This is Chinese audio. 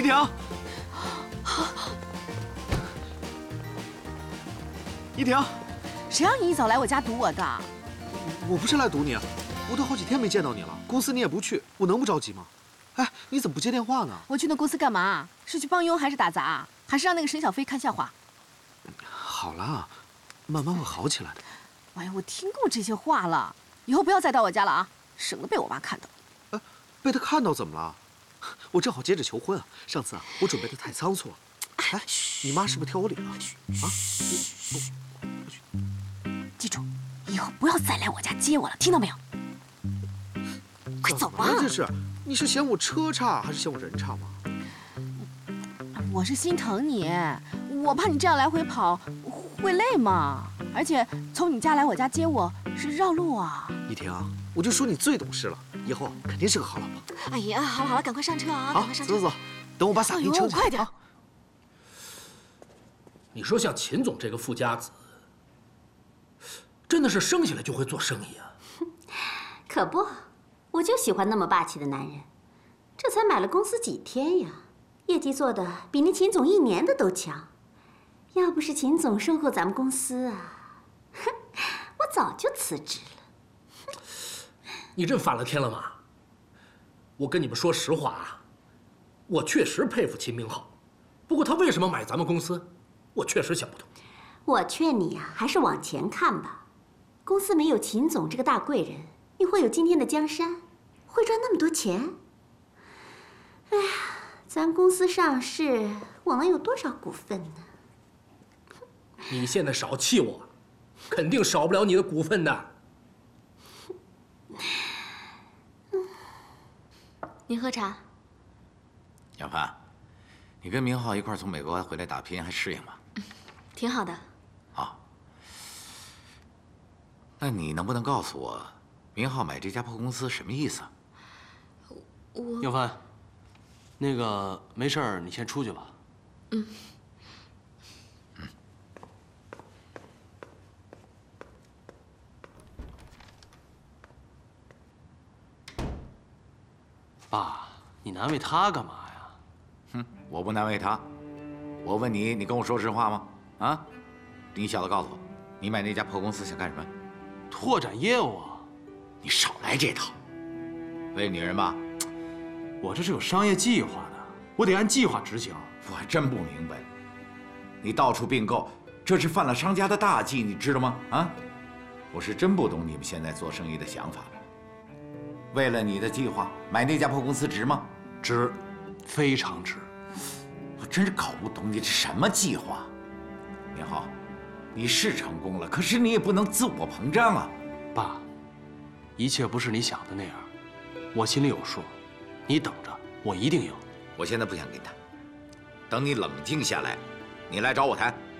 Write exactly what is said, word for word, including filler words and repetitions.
依婷，依婷， 谁让你一早来我家堵我的？ 我不是来堵你，我都好几天没见到你了，公司你也不去，我能不着急吗？哎，你怎么不接电话呢？ 我去那公司干嘛？是去帮佣还是打杂？还是让那个沈小飞看笑话？ 好了，慢慢会好起来的。 哎呀，我听够这些话了，以后不要再到我家了啊，省得被我妈看到。 哎，被她看到怎么了？我正好接着求婚啊，上次啊我准备的太仓促了。哎，你妈是不是挑我理了？啊？ 记住，以后不要再来我家接我了，听到没有？快走吧！ 这是，你是嫌我车差还是嫌我人差吗？ 我是心疼你，我怕你这样来回跑会累嘛。而且从你家来我家接我是绕路啊。 依婷，我就说你最懂事了，以后肯定是个好老婆。 哎呀，好了好了，赶快上车啊！赶快上车。 走走走，等我把伞给你撑起来。 快点！ 你说像秦总这个富家子，真的是生下来就会做生意啊？ 可不，我就喜欢那么霸气的男人。这才买了公司几天呀，业绩做的比那秦总一年的都强。要不是秦总收购咱们公司啊，哼，我早就辞职了。 你真反了天了吗？我跟你们说实话啊，我确实佩服秦明浩，不过他为什么买咱们公司，我确实想不通。 我劝你呀、啊，还是往前看吧。公司没有秦总这个大贵人，你会有今天的江山，会赚那么多钱？哎呀，咱公司上市，我能有多少股份呢？ 你现在少气我，肯定少不了你的股份的。 您喝茶。 杨帆，你跟明浩一块从美国回来打拼，还适应吗？ 嗯，挺好的。 啊，那你能不能告诉我，明浩买这家破公司什么意思？ 我杨帆，那个没事儿，你先出去吧。 嗯。 爸，你难为他干嘛呀？ 哼，我不难为他。我问你，你跟我说实话吗？啊，你小子告诉我，你买那家破公司想干什么？ 拓展业务啊！ 你少来这套。为女人吧？ 我这是有商业计划的，我得按计划执行。 我还真不明白，你到处并购，这是犯了商家的大忌，你知道吗？啊，我是真不懂你们现在做生意的想法了。为了你的计划，买那家破公司值吗？ 值，非常值。 我真是搞不懂你这什么计划。明浩，你是成功了，可是你也不能自我膨胀啊。 爸，一切不是你想的那样，我心里有数。你等着，我一定赢。 我现在不想跟你谈，等你冷静下来，你来找我谈。